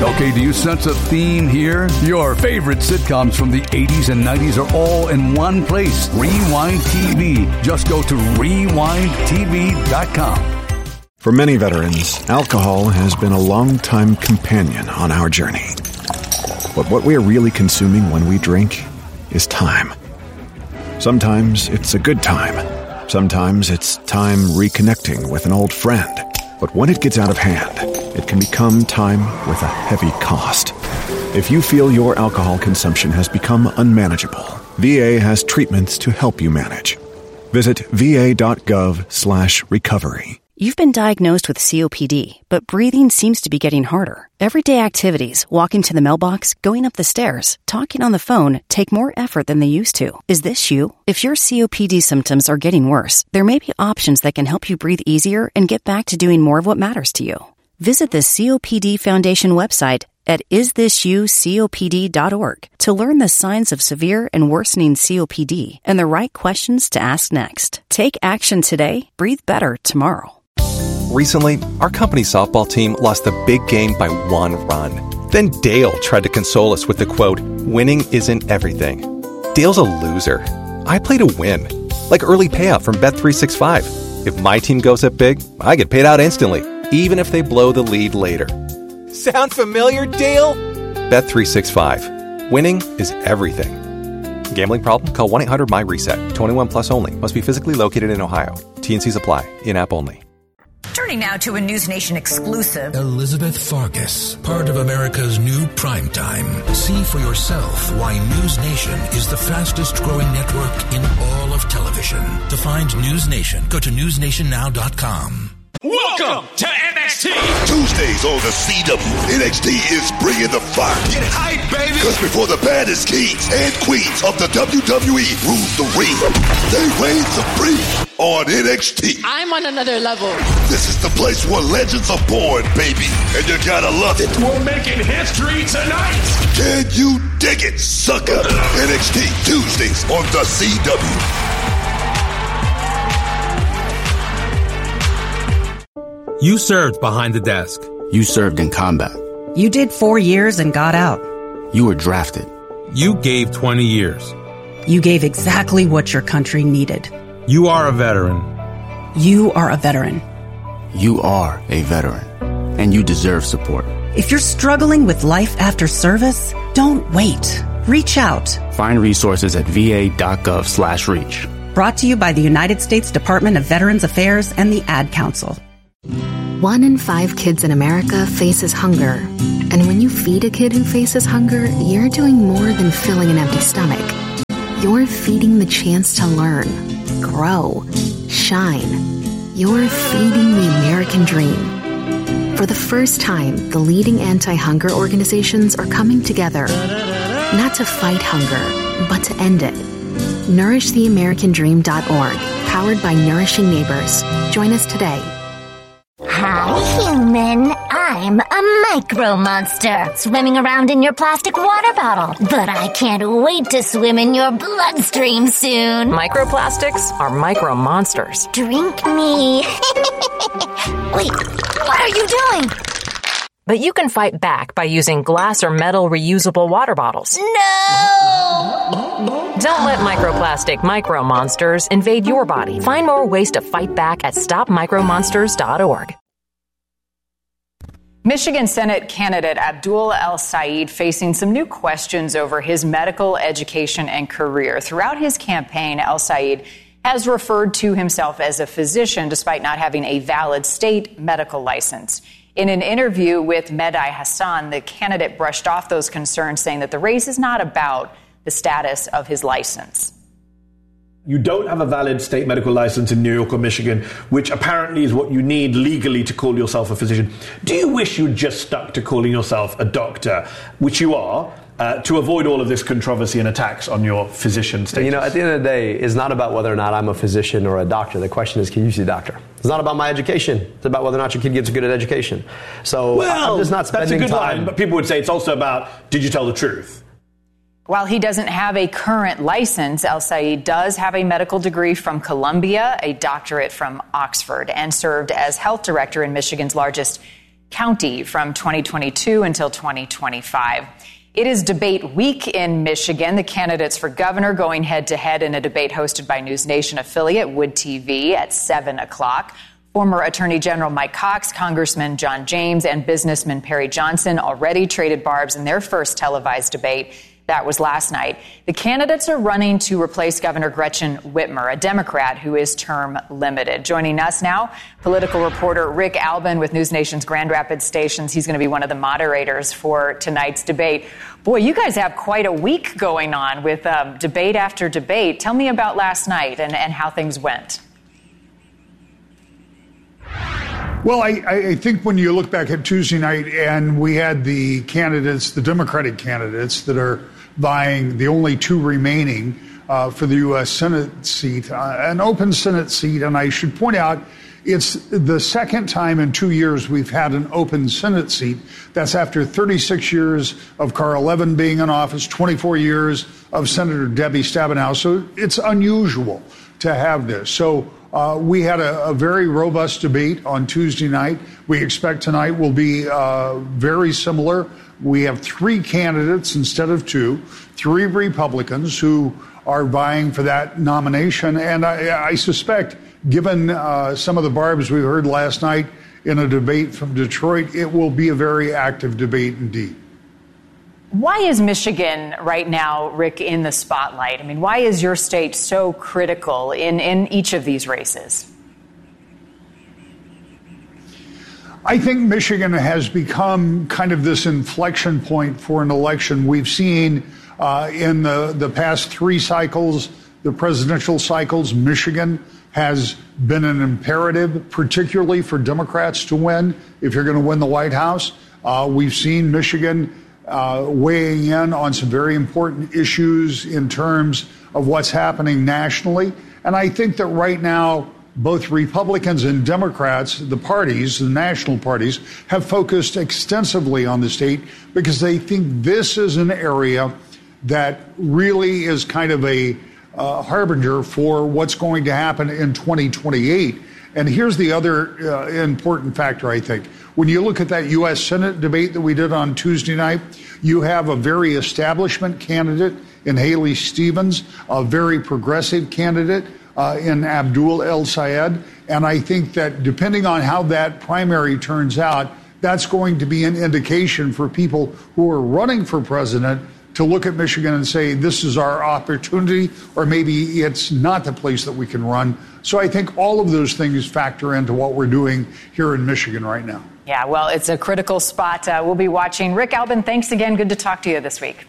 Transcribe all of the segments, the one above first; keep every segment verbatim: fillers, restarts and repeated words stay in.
Okay, do you sense a theme here? Your favorite sitcoms from the eighties and nineties are all in one place. Rewind T V. Just go to rewind t v dot com. For many veterans, alcohol has been a long-time companion on our journey. But what we are really consuming when we drink is time. Sometimes it's a good time. Sometimes it's time reconnecting with an old friend. But when it gets out of hand, it can become time with a heavy cost. If you feel your alcohol consumption has become unmanageable, V A has treatments to help you manage. Visit va.gov slash recovery. You've been diagnosed with C O P D, but breathing seems to be getting harder. Everyday activities, walking to the mailbox, going up the stairs, talking on the phone, take more effort than they used to. Is this you? If your C O P D symptoms are getting worse, there may be options that can help you breathe easier and get back to doing more of what matters to you. Visit the C O P D Foundation website at is this you copd dot org to learn the signs of severe and worsening C O P D and the right questions to ask next. Take action today. Breathe better tomorrow. Recently, our company's softball team lost the big game by one run. Then Dale tried to console us with the quote, "Winning isn't everything." Dale's a loser. I play to win. Like early payout from Bet three sixty-five. If my team goes up big, I get paid out instantly, even if they blow the lead later. Sound familiar, Dale? Bet three sixty-five. Winning is everything. Gambling problem? Call one eight hundred M Y reset. twenty-one plus only. Must be physically located in Ohio. T and C's apply. In-app only. Turning now to a News Nation exclusive. Elizabeth Farkas, part of America's new primetime. See for yourself why News Nation is the fastest growing network in all of television. To find News Nation, go to news nation now dot com. Welcome to N X T. Tuesdays on the C W, N X T is bringing the fire. Get hype, baby. Because before the baddest kings and queens of the W W E rule the ring, they reign supreme on N X T. I'm on another level. This is the place where legends are born, baby, and you gotta love it. We're making history tonight. Can you dig it, sucker? N X T Tuesdays on the C W. You served behind the desk. You served in combat. You did four years and got out. You were drafted. You gave twenty years. You gave exactly what your country needed. You are a veteran. You are a veteran. You are a veteran. And you deserve support. If you're struggling with life after service, don't wait. Reach out. Find resources at va.gov slash reach. Brought to you by the United States Department of Veterans Affairs and the Ad Council. One in five kids in America faces hunger. And when you feed a kid who faces hunger, you're doing more than filling an empty stomach. You're feeding the chance to learn, grow, shine. You're feeding the American dream. For the first time, the leading anti-hunger organizations are coming together, not to fight hunger, but to end it. nourish the american dream dot org, powered by Nourishing Neighbors. Join us today. Hi, human. I'm a micro monster, swimming around in your plastic water bottle. But I can't wait to swim in your bloodstream soon. Microplastics are micro monsters. Drink me. Wait, what are you doing? But you can fight back by using glass or metal reusable water bottles. No! Don't let microplastic micro monsters invade your body. Find more ways to fight back at stop micro monsters dot org. Michigan Senate candidate Abdul El-Sayed facing some new questions over his medical education and career. Throughout his campaign, El-Sayed has referred to himself as a physician despite not having a valid state medical license. In an interview with Medai Hassan, the candidate brushed off those concerns, saying that the race is not about the status of his license. You don't have a valid state medical license in New York or Michigan, which apparently is what you need legally to call yourself a physician. Do you wish you'd just stuck to calling yourself a doctor, which you are, uh, to avoid all of this controversy and attacks on your physician status? You know, at the end of the day, it's not about whether or not I'm a physician or a doctor. The question is, can you see a doctor? It's not about my education. It's about whether or not your kid gets good at education. So well, I'm just not spending that's a good time. line, but people would say it's also about, did you tell the truth? While he doesn't have a current license, El-Sayed does have a medical degree from Columbia, a doctorate from Oxford, and served as health director in Michigan's largest County from twenty twenty-two until twenty twenty-five. It is debate week in Michigan. The candidates for governor going head-to-head in a debate hosted by News Nation affiliate Wood T V at seven o'clock. Former Attorney General Mike Cox, Congressman John James, and businessman Perry Johnson already traded barbs in their first televised debate. That was last night. The candidates are running to replace Governor Gretchen Whitmer, a Democrat who is term limited. Joining us now, political reporter Rick Albin with News Nation's Grand Rapids stations. He's going to be one of the moderators for tonight's debate. Boy, you guys have quite a week going on with um, debate after debate. Tell me about last night and, and how things went. Well, I, I think when you look back at Tuesday night and we had the candidates, the Democratic candidates that are vying, the only two remaining uh, for the U S Senate seat, uh, an open Senate seat. And I should point out, it's the second time in two years we've had an open Senate seat. That's after thirty-six years of Carl Levin being in office, twenty-four years of Senator Debbie Stabenow. So it's unusual to have this. So Uh, we had a, a very robust debate on Tuesday night. We expect tonight will be uh, very similar. We have three candidates instead of two, three Republicans who are vying for that nomination. And I, I suspect, given uh, some of the barbs we heard last night in a debate from Detroit, it will be a very active debate indeed. Why is Michigan right now, Rick, in the spotlight? I mean, why is your state so critical in, in each of these races? I think Michigan has become kind of this inflection point for an election. We've seen uh, in the, the past three cycles, the presidential cycles, Michigan has been an imperative, particularly for Democrats to win if you're going to win the White House. Uh, we've seen Michigan Uh, weighing in on some very important issues in terms of what's happening nationally. And I think that right now, both Republicans and Democrats, the parties, the national parties, have focused extensively on the state because they think this is an area that really is kind of a uh, harbinger for what's going to happen in twenty twenty-eight. And here's the other uh, important factor, I think. When you look at that U S Senate debate that we did on Tuesday night, you have a very establishment candidate in Haley Stevens, a very progressive candidate uh, in Abdul El-Sayed. And I think that depending on how that primary turns out, that's going to be an indication for people who are running for president to look at Michigan and say, this is our opportunity, or maybe it's not the place that we can run. So I think all of those things factor into what we're doing here in Michigan right now. Yeah, well, it's a critical spot. Uh, we'll be watching. Rick Albin, thanks again. Good to talk to you this week.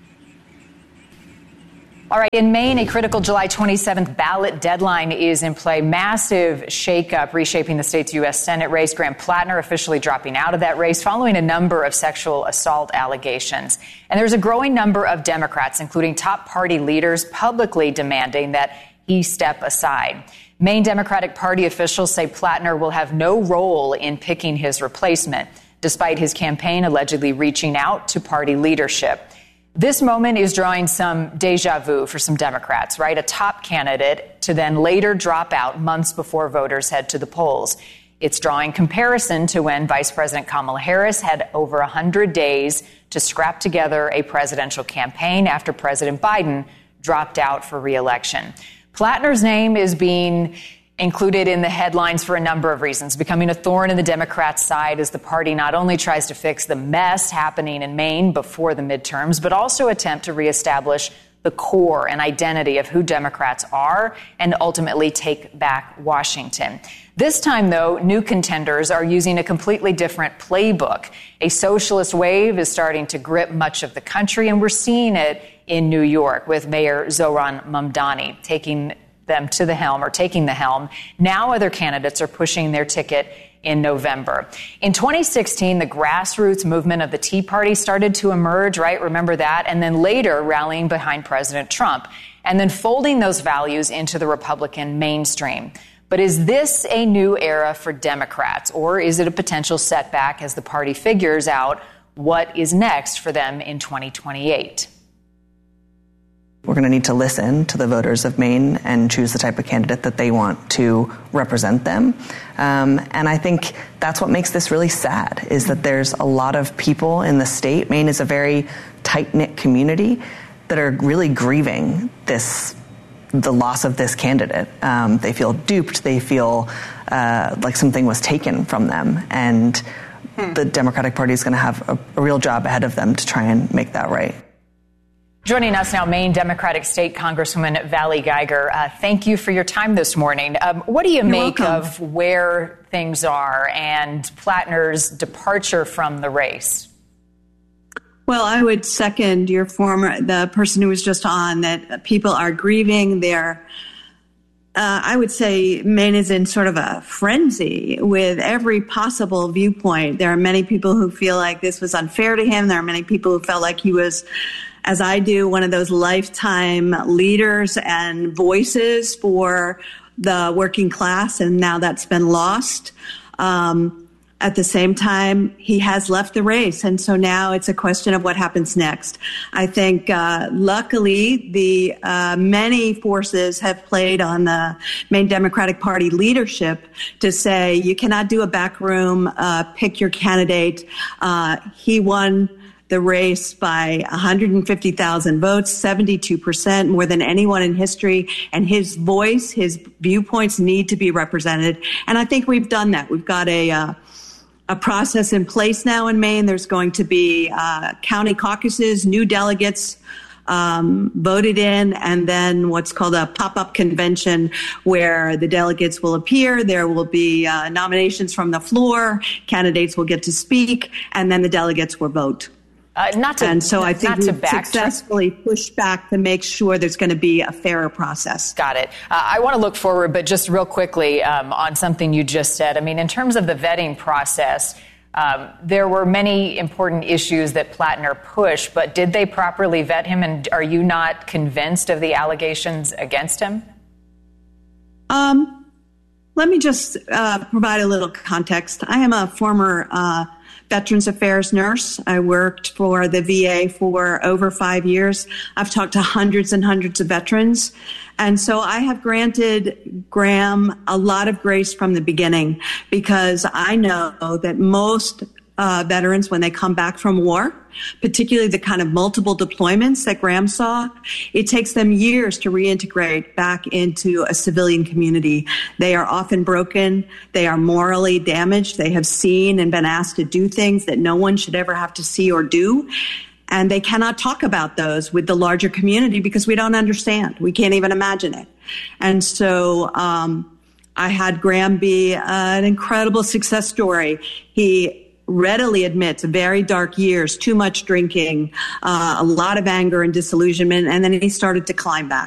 All right, in Maine, a critical July twenty-seventh ballot deadline is in play. Massive shakeup reshaping the state's U S Senate race. Graham Plattner officially dropping out of that race following a number of sexual assault allegations. And there's a growing number of Democrats, including top party leaders, publicly demanding that he step aside. Maine Democratic Party officials say Plattner will have no role in picking his replacement, despite his campaign allegedly reaching out to party leadership. This moment is drawing some deja vu for some Democrats, right? A top candidate to then later drop out months before voters head to the polls. It's drawing comparison to when Vice President Kamala Harris had over one hundred days to scrap together a presidential campaign after President Biden dropped out for re-election. Plattner's name is being included in the headlines for a number of reasons, becoming a thorn in the Democrats' side as the party not only tries to fix the mess happening in Maine before the midterms, but also attempt to reestablish the core and identity of who Democrats are and ultimately take back Washington. This time, though, new contenders are using a completely different playbook. A socialist wave is starting to grip much of the country, and we're seeing it in New York with Mayor Zohran Mamdani taking them to the helm or taking the helm. Now other candidates are pushing their ticket in November. In twenty sixteen, the grassroots movement of the Tea Party started to emerge, right? Remember that? And then later rallying behind President Trump and then folding those values into the Republican mainstream. But is this a new era for Democrats, or is it a potential setback as the party figures out what is next for them in twenty twenty-eight? We're going to need to listen to the voters of Maine and choose the type of candidate that they want to represent them. Um, and I think that's what makes this really sad, is that there's a lot of people in the state. Maine is a very tight-knit community that are really grieving this, the loss of this candidate. Um, they feel duped. They feel uh, like something was taken from them. And hmm. the Democratic Party is going to have a, a real job ahead of them to try and make that right. Joining us now, Maine Democratic State Congresswoman Valley Geiger. Uh, thank you for your time this morning. Um, what do you You're make welcome. of where things are and Plattner's departure from the race? Well, I would second your former, the person who was just on, that people are grieving. They're, uh, I would say Maine is in sort of a frenzy with every possible viewpoint. There are many people who feel like this was unfair to him. There are many people who felt like he was, as I do, one of those lifetime leaders and voices for the working class, and now that's been lost. Um, at the same time, he has left the race, and so now it's a question of what happens next. I think, uh, luckily, the uh, many forces have played on the Maine Democratic Party leadership to say you cannot do a backroom, uh, pick your candidate. Uh, he won the race by one hundred fifty thousand votes, seventy-two percent, more than anyone in history. And his voice, his viewpoints need to be represented. And I think we've done that. We've got a, uh, a process in place now in Maine. There's going to be uh, county caucuses, new delegates um, voted in, and then what's called a pop-up convention where the delegates will appear. There will be uh, nominations from the floor. Candidates will get to speak, and then the delegates will vote. Uh, not to, and so I think we've successfully pushed back to make sure there's going to be a fairer process. Got it. Uh, I want to look forward, but just real quickly um, on something you just said. I mean, in terms of the vetting process, um, there were many important issues that Plattner pushed, but did they properly vet him? And are you not convinced of the allegations against him? Um, let me just uh, provide a little context. I am a former uh Veterans Affairs nurse. I worked for the V A for over five years. I've talked to hundreds and hundreds of veterans. And so I have granted Graham a lot of grace from the beginning, because I know that most uh, veterans, when they come back from war, particularly the kind of multiple deployments that Graham saw, it takes them years to reintegrate back into a civilian community. They are often broken. They are morally damaged. They have seen and been asked to do things that no one should ever have to see or do. And they cannot talk about those with the larger community because we don't understand. We can't even imagine it. And so um, I had Graham be uh, an incredible success story. He readily admits very dark years, too much drinking, uh, a lot of anger and disillusionment, and then he started to climb back.